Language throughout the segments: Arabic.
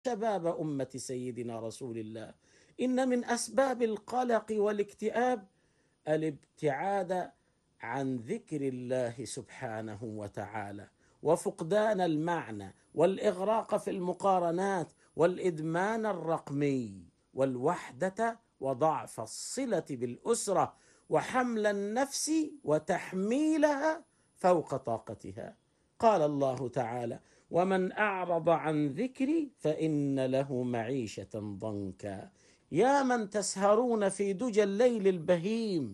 شباب أمة سيدنا رسول الله، إن من أسباب القلق والاكتئاب الابتعاد عن ذكر الله سبحانه وتعالى، وفقدان المعنى، والإغراق في المقارنات، والإدمان الرقمي، والوحدة، وضعف الصلة بالأسرة، وحمل النفس وتحميلها فوق طاقتها. قال الله تعالى: ومن أعرض عن ذكري فإن له معيشة ضنكا. يا من تسهرون في دجى الليل البهيم،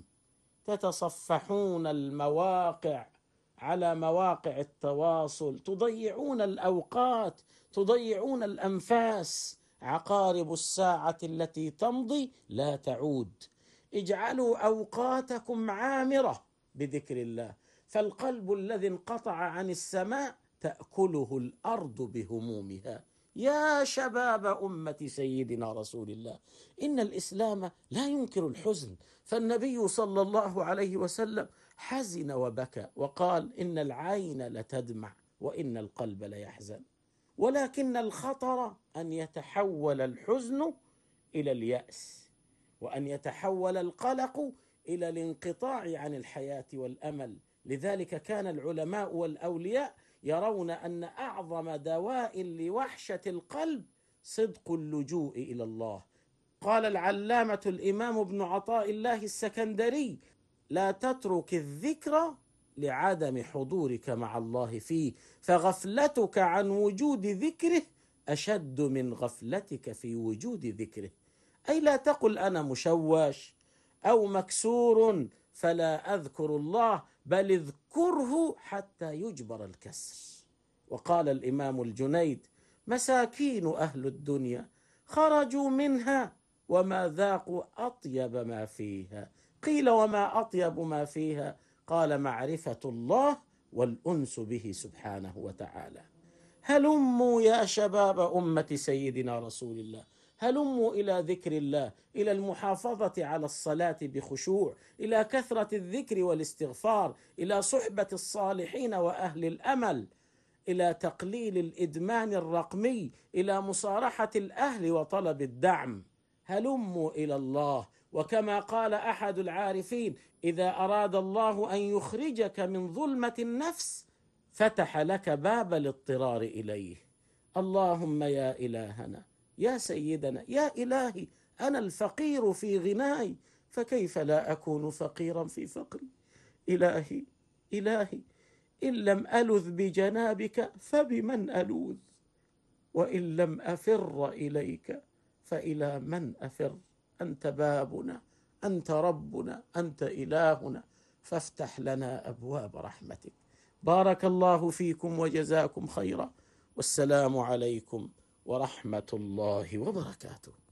تتصفحون المواقع على مواقع التواصل، تضيعون الأوقات، تضيعون الأنفاس، عقارب الساعة التي تمضي لا تعود. اجعلوا أوقاتكم عامرة بذكر الله، فالقلب الذي انقطع عن السماء تأكله الأرض بهمومها. يا شباب أمة سيدنا رسول الله، إن الإسلام لا ينكر الحزن، فالنبي صلى الله عليه وسلم حزن وبكى وقال: إن العين لتدمع وإن القلب ليحزن. ولكن الخطر أن يتحول الحزن إلى اليأس، وأن يتحول القلق إلى الانقطاع عن الحياة والأمل. لذلك كان العلماء والأولياء يرون أن أعظم دواء لوحشة القلب صدق اللجوء إلى الله. قال العلامة الإمام ابن عطاء الله السكندري: لا تترك الذكر لعدم حضورك مع الله فيه، فغفلتك عن وجود ذكره أشد من غفلتك في وجود ذكره. أي لا تقل أنا مشوش أو مكسور فلا أذكر الله، بل اذكره حتى يجبر الكسر. وقال الإمام الجنيد: مساكين أهل الدنيا خرجوا منها وما ذاقوا أطيب ما فيها. قيل: وما أطيب ما فيها؟ قال: معرفة الله والأنس به سبحانه وتعالى. هلموا يا شباب أمة سيدنا رسول الله، هلموا إلى ذكر الله، إلى المحافظة على الصلاة بخشوع، إلى كثرة الذكر والاستغفار، إلى صحبة الصالحين وأهل الأمل، إلى تقليل الإدمان الرقمي، إلى مصارحة الأهل وطلب الدعم. هلموا إلى الله. وكما قال أحد العارفين: إذا أراد الله أن يخرجك من ظلمة النفس فتح لك باب الاضطرار إليه. اللهم يا إلهنا، يا سيدنا، يا إلهي، أنا الفقير في غناي، فكيف لا أكون فقيرا في فقري؟ إلهي، إلهي، إن لم ألذ بجنابك فبمن ألوذ؟ وإن لم أفر إليك فإلى من أفر؟ أنت بابنا، أنت ربنا، أنت إلهنا، فافتح لنا أبواب رحمتك. بارك الله فيكم وجزاكم خيرا، والسلام عليكم ورحمة الله وبركاته.